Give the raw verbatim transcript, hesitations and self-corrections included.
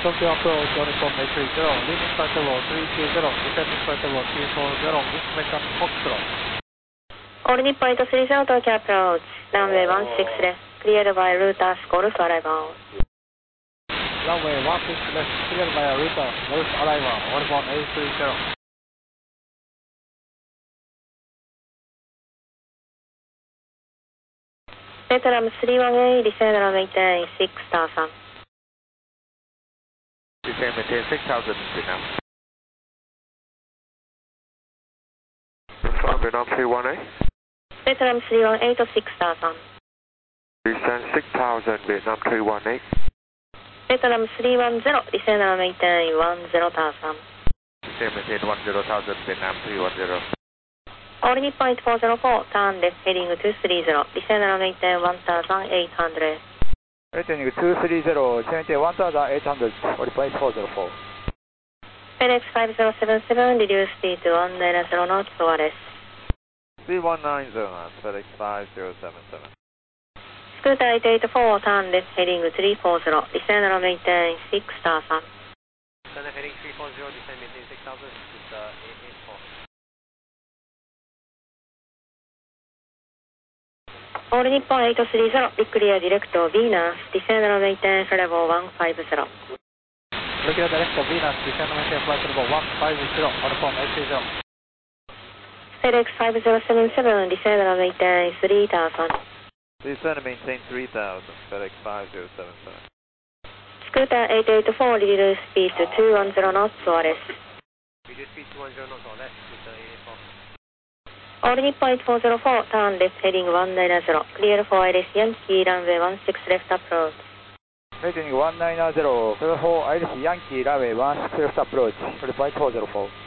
Tokyo approach, Uniform eight three zero, leaving flight level three two zero, descending flight level two four zero, information Foxtrot. All Nippon eight three zero, Tokyo approach, runway one six left, cleared by routers, Golf arrival. Runway one six left, cleared by routers, Golf arrival, Uniform eight three zero. Veteran three one A, descend and maintain six thousand. Descend and maintain six thousand, Vietnam. Confirm Vietnam three one A. Veteran three one eight, six thousand. Descend six thousand, Vietnam three one eight. Veteran three one zero, descend and maintain one zero thousand. Descend and maintain one zero thousand, Vietnam three one zero. All Nippon eight four zero four, turn left heading two three zero, descend and maintain one thousand eight hundred. Heading two three zero, maintain one thousand eight hundred, All Nippon eight four zero four. FedEx five zero seven seven, reduce speed to one nine zero knots, O R S. three one nine zero knots, FedEx five zero seven seven. Scooter eight eight four, turn left heading three four zero, descend and maintain six thousand. Descend heading three four zero, descend maintain six thousand, Scooter eight eight four. All Nippon eight three zero, declare direct Venus, descend and maintain level one five zero. Declare direct Venus, descend and maintain flight level one five zero, Uniform eight three zero. FedEx five zero seven seven, descend and maintain three thousand. Descend and maintain three thousand, FedEx five zero seven seven. Scooter eight eight four, reduce speed to two one zero knots, O R S. Reduce speed two one zero knots, O R S, Scooter eight eight four. All Nippon eight four zero four, turn left heading one nine zero, clear for Iris Yankee, runway one six left approach. Heading one nine zero, clear for Iris Yankee, runway one six left approach, All Nippon eight four zero four.